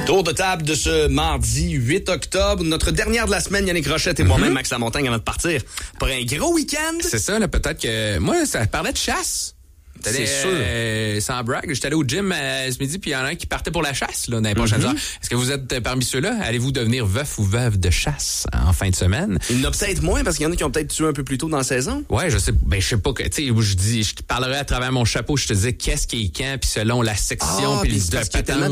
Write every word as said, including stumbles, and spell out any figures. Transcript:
Tour de table de ce mardi huit octobre. Notre dernière de la semaine, Yannick Rochette et mm-hmm. moi-même, Max Lamontagne, avant de partir pour un gros week-end. C'est ça, là, peut-être que... Moi, ça parlait de chasse. C'est sûr. Euh, sans brag, j'étais allé au gym euh, ce midi, puis il y en a un qui partait pour la chasse là, dans les prochaines mm-hmm. heures. Est-ce que vous êtes parmi ceux-là? Allez-vous devenir veuf ou veuve de chasse en fin de semaine? Il y en a peut-être moins, parce qu'il y en a qui ont peut-être tué un peu plus tôt dans la saison. Ouais, je sais. Ben, je sais pas. Tu sais, je dis, je te parlerai à travers mon chapeau, je te disais qu'est-ce qui est quand, puis selon la section, ah, puis le de parce qu'il y a tellement